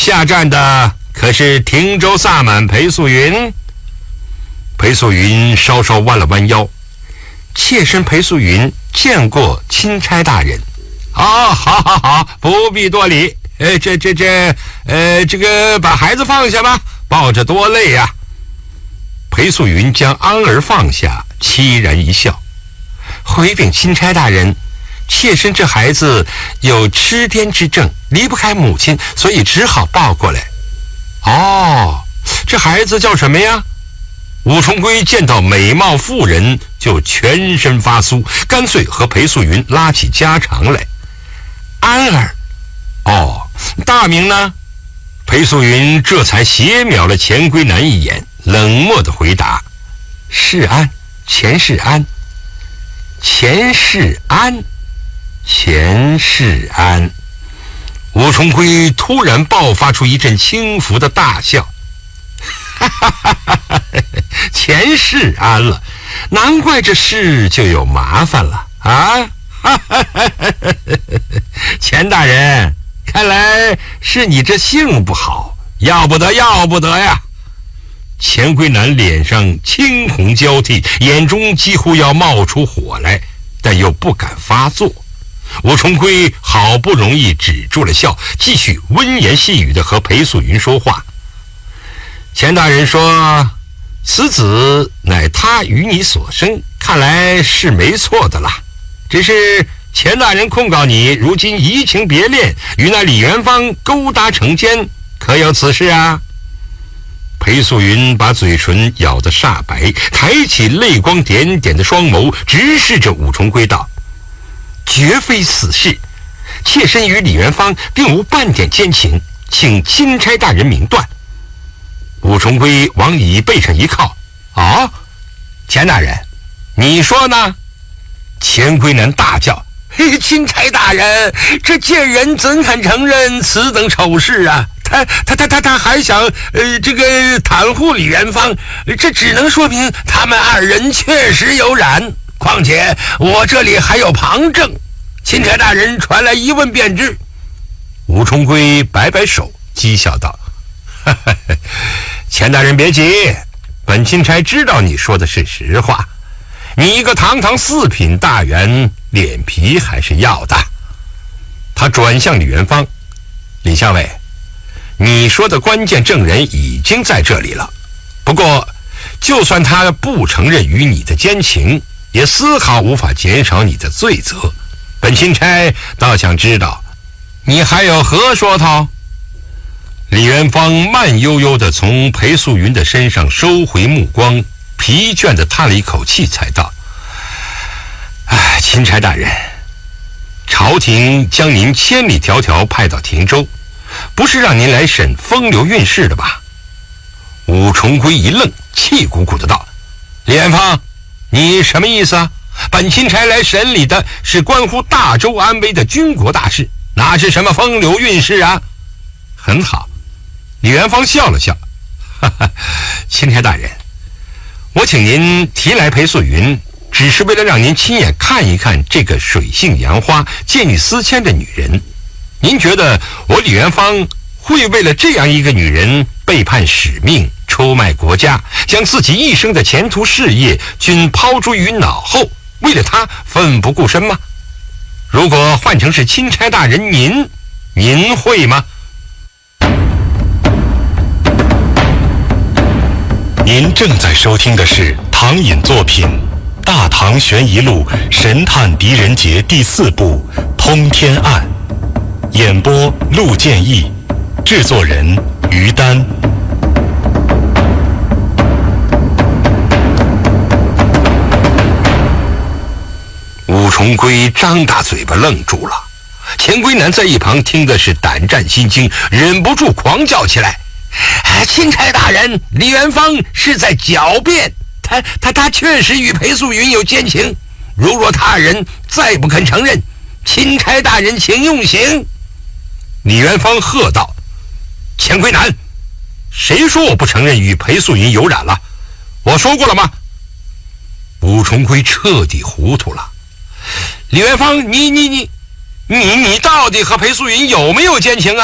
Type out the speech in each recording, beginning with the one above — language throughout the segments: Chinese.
下站的可是汀州萨满裴素云。裴素云稍稍弯了弯腰，妾身裴素云见过钦差大人。好好好，不必多礼。这个把孩子放下吧，抱着多累呀。裴素云将安儿放下，凄然一笑。回禀钦差大人，妾身这孩子有痴癫之症，离不开母亲，所以只好抱过来。哦，这孩子叫什么呀？武重圭见到美貌妇人就全身发酥，干脆和裴素云拉起家常来。安儿。哦，大名呢？裴素云这才斜瞄了钱归南一眼，冷漠地回答：世安，钱世安。钱世安，钱世安。武重圭突然爆发出一阵轻浮的大笑。哈哈哈哈，钱世安了，难怪这事就有麻烦了啊！哈哈哈哈，钱大人，看来是你这性不好，要不得要不得呀！钱归南脸上青红交替，眼中几乎要冒出火来，但又不敢发作。武重圭好不容易止住了笑，继续温言细语地和裴素云说话。钱大人说，此子乃他与你所生，看来是没错的啦。只是钱大人控告你如今移情别恋，与那李元芳勾搭成奸，可有此事啊？裴素云把嘴唇咬得煞白，抬起泪光点点的双眸，直视着武重圭道：绝非此事，妾身与李元芳并无半点奸情，请钦差大人明断。武重圭往椅背上一靠：哦，钱大人，你说呢？钱归南大叫：嘿，钦差大人，这贱人怎肯承认此等丑事啊？他还想这个袒护李元芳，这只能说明他们二人确实有染。况且我这里还有旁证，钦差大人传来一问便知。武重圭摆摆手，讥笑道：钱大人别急，本钦差知道你说的是实话。你一个堂堂四品大员，脸皮还是要的。他转向李元芳：李校尉，你说的关键证人已经在这里了，不过就算他不承认与你的奸情，也丝毫无法减少你的罪责。本钦差倒想知道，你还有何说头？李元芳慢悠悠地从裴素云的身上收回目光，疲倦地叹了一口气，才道：钦差大人，朝廷将您千里迢迢派到汀州，不是让您来审风流韵事的吧？武重圭一愣，气鼓鼓的道：李元芳，你什么意思啊？本钦差来审理的是关乎大周安危的军国大事，哪是什么风流韵事啊？很好。李元芳笑了笑：钦差大人，我请您提来裴素云，只是为了让您亲眼看一看这个水性杨花、见异思迁的女人。您觉得我李元芳会为了这样一个女人背叛使命，出卖国家，将自己一生的前途事业均抛诸于脑后，为了她奋不顾身吗？如果换成是钦差大人您会吗？ 您正在收听的是唐寅作品《大唐悬疑录神探狄仁杰》第4部《通天案》，演播陆建义，制作人于丹。 武重圭张大嘴巴愣住了，钱归南在一旁听的是胆战心惊，忍不住狂叫起来：钦差大人，李元芳是在狡辩，他确实与裴素云有奸情，如若他人再不肯承认，钦差大人请用刑。李元芳喝道：钱归南，谁说我不承认与裴素云有染了？我说过了吗？武重圭彻底糊涂了。李元芳，你到底和裴素云有没有奸情啊？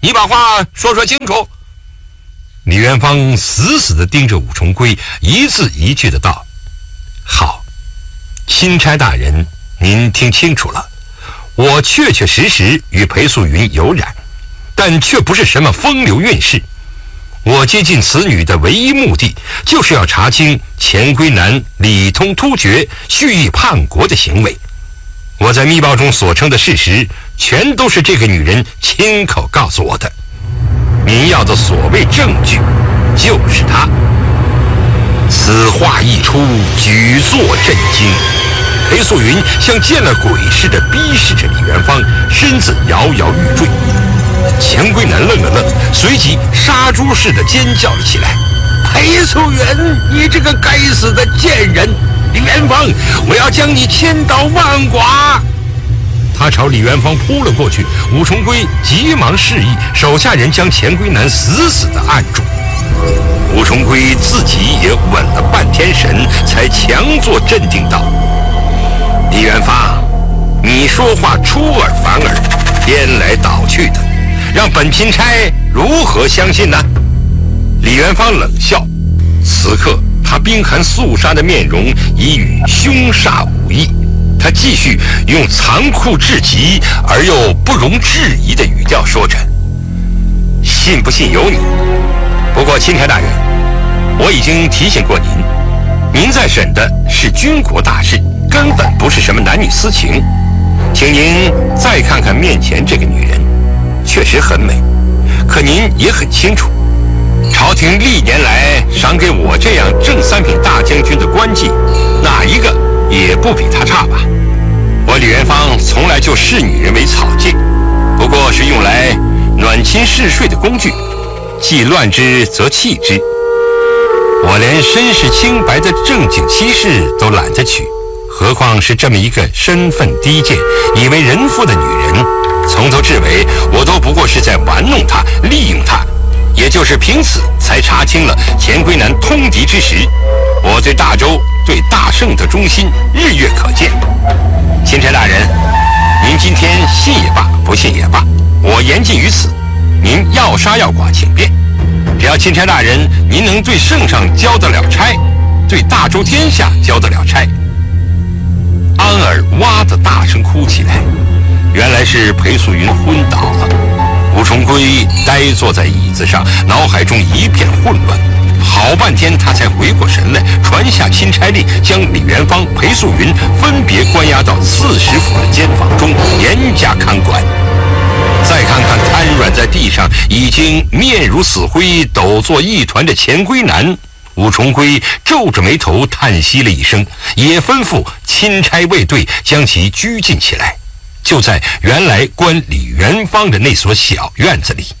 你把话说清楚。李元芳死死地盯着武重圭，一字一句的道：好，钦差大人，您听清楚了，我确确实实与裴素云有染，但却不是什么风流韵事。我接近此女的唯一目的，就是要查清钱归南里通突厥、蓄意叛国的行为。我在密报中所称的事实，全都是这个女人亲口告诉我的。您要的所谓证据，就是她。此话一出，举座震惊。裴素云像见了鬼似的逼视着李元芳，身子摇摇欲坠。钱归南愣了愣，随即杀猪似的尖叫了起来：裴素云，你这个该死的贱人！李元芳，我要将你千刀万剐！他朝李元芳扑了过去，武重圭急忙示意手下人将钱归南死死地按住。武重圭自己也稳了半天神，才强作镇定道：李元芳，你说话出尔反尔，颠来倒去的，让本钦差如何相信呢？李元芳冷笑，此刻他冰寒肃杀的面容已与凶煞无异。他继续用残酷至极而又不容置疑的语调说着：信不信由你，不过钦差大人，我已经提醒过您，您在审的是军国大事，根本不是什么男女私情。请您再看看面前这个女人，确实很美，可您也很清楚，朝廷历年来赏给我这样正三品大将军的官妓，哪一个也不比她差吧。我李元芳从来就视女人为草芥，不过是用来暖亲嗜睡的工具，既乱之则弃之。我连身世清白的正经妻室都懒得娶，何况是这么一个身份低贱、以为人妇的女人。从头至尾，我都不过是在玩弄她、利用她，也就是凭此才查清了钱归南通敌之时，我对大周、对大圣的忠心日月可见。钦差大人，您今天信也罢，不信也罢，我言尽于此，您要杀要剐请便。只要钦差大人您能对圣上交得了差，对大周天下交得了差。安儿哇的大声哭起来，原来是裴素云昏倒了。武重圭呆坐在椅子上，脑海中一片混乱，好半天他才回过神来，传下钦差令，将李元芳、裴素云分别关押到刺史府的监房中，严加看管。再看看瘫软在地上，已经面如死灰、抖作一团的钱归南，武重圭皱着眉头叹息了一声，也吩咐钦差卫队将其拘禁起来，就在原来关李元芳的那所小院子里。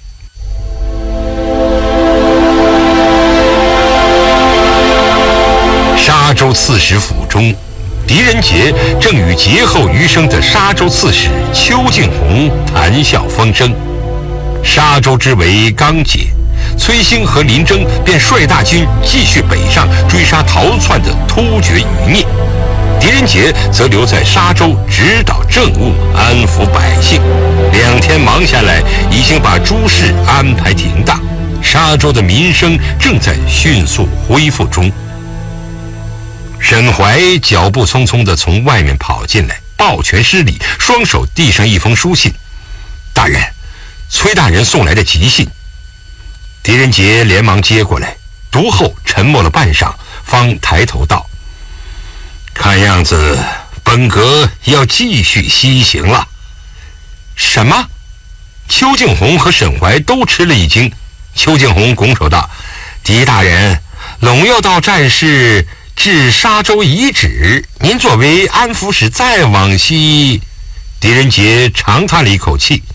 沙州刺史府中，狄仁杰正与劫后余生的沙州刺史邱敬洪谈笑风生。沙州之围刚解，崔兴和林征便率大军继续北上追杀逃窜的突厥余孽，狄仁杰则留在沙州指导政务，安抚百姓。2天忙下来，已经把诸事安排停当，沙州的民生正在迅速恢复中。沈怀脚步匆匆地从外面跑进来，抱拳施礼，双手递上一封书信：大人，崔大人送来的急信。狄仁杰连忙接过来，读后沉默了半晌，方抬头道：看样子本阁要继续西行了。什么？邱敬洪和沈怀都吃了一惊。邱敬洪拱手道：狄大人，陇右道战事至沙州遗址，您作为安抚使再往西。狄仁杰长叹了一口气：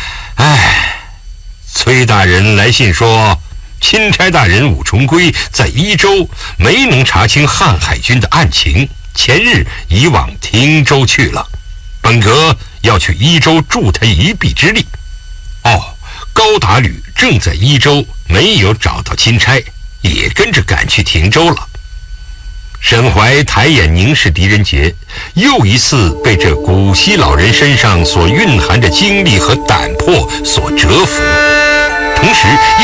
崔大人来信说，钦差大人武重圭在伊州没能查清瀚海军的案情，前日已往汀州去了。本阁要去伊州助他一臂之力。高达旅正在伊州，没有找到钦差，也跟着赶去汀州了。 沈怀抬眼凝视狄仁杰，又一次被这古稀老人身上所蕴含的精力和胆魄所折服，同时